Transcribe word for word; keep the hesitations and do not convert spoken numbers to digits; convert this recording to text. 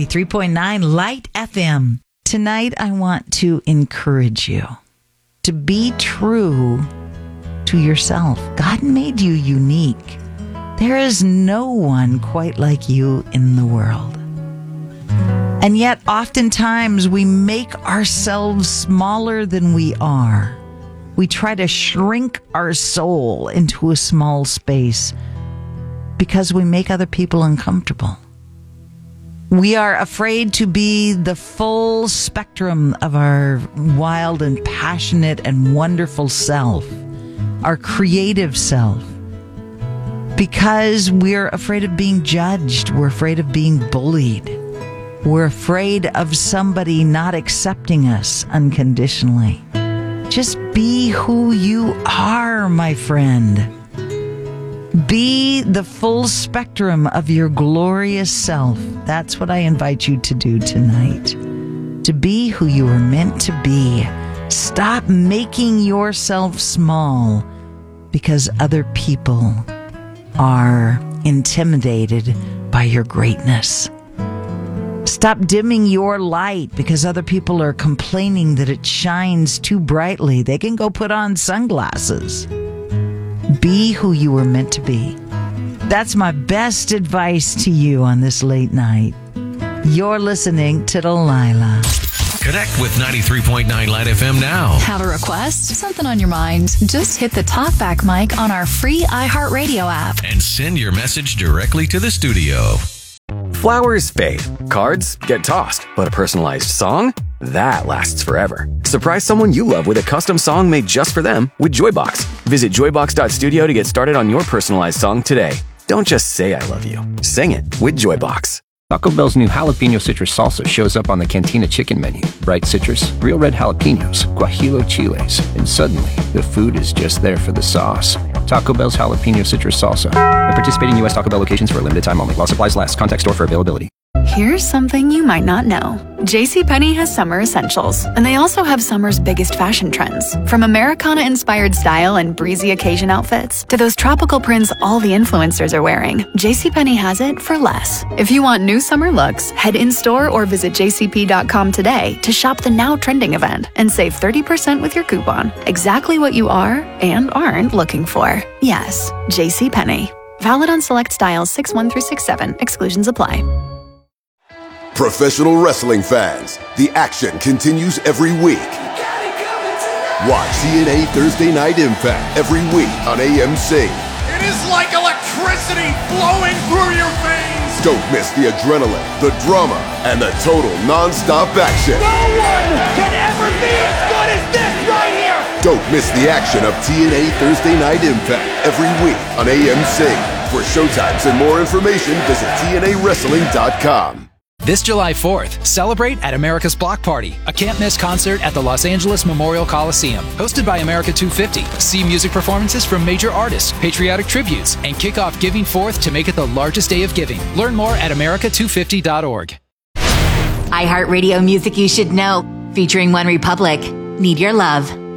ninety-three point nine Light F M. Tonight, I want to encourage you to be true to yourself. God made you unique. There is no one quite like you in the world. And yet, oftentimes, we make ourselves smaller than we are. We try to shrink our soul into a small space because we make other people uncomfortable. We are afraid to be the full spectrum of our wild and passionate and wonderful self, our creative self, because we're afraid of being judged. We're afraid of being bullied. We're afraid of somebody not accepting us unconditionally. Just be who you are, my friend. Be the full spectrum of your glorious self. That's what I invite you to do tonight. To be who you are meant to be. Stop making yourself small because other people are intimidated by your greatness. Stop dimming your light because other people are complaining that it shines too brightly. They can go put on sunglasses. Be who you were meant to be. That's my best advice to you on this late night. You're listening to Delilah. Connect with ninety-three point nine Light F M now. Have a request? Something on your mind? Just hit the talkback mic on our free iHeartRadio app. And send your message directly to the studio. Flowers fade. Cards get tossed. But a personalized song? That lasts forever. Surprise someone you love with a custom song made just for them with Joybox. Visit joybox dot studio to get started on your personalized song today. Don't just say I love you. Sing it with Joybox. Taco Bell's new jalapeno citrus salsa shows up on the Cantina chicken menu. Bright citrus, real red jalapenos, guajillo chiles, and suddenly the food is just there for the sauce. Taco Bell's jalapeno citrus salsa. At participating U S Taco Bell locations for a limited time only. While supplies last. Contact store for availability. Here's something you might not know. JCPenney has summer essentials, and they also have summer's biggest fashion trends. From Americana-inspired style and breezy occasion outfits to those tropical prints all the influencers are wearing, JCPenney has it for less. If you want new summer looks, head in-store or visit j c p dot com today to shop the now trending event and save thirty percent with your coupon. Exactly what you are and aren't looking for. Yes, JCPenney. Valid on select styles six one through six seven. Exclusions apply. Professional wrestling fans, the action continues every week. Watch T N A Thursday Night Impact every week on A M C. It is like electricity flowing through your veins. Don't miss the adrenaline, the drama, and the total non-stop action. No one can ever be as good as this right here. Don't miss the action of T N A Thursday Night Impact every week on A M C. For showtimes and more information, visit T N A wrestling dot com. This July fourth, celebrate at America's Block Party, a can't-miss concert at the Los Angeles Memorial Coliseum. Hosted by America two fifty. See music performances from major artists, patriotic tributes, and kick off Giving Fourth to make it the largest day of giving. Learn more at america two fifty dot org. iHeartRadio Music You Should Know, featuring One Republic. Need Your Love.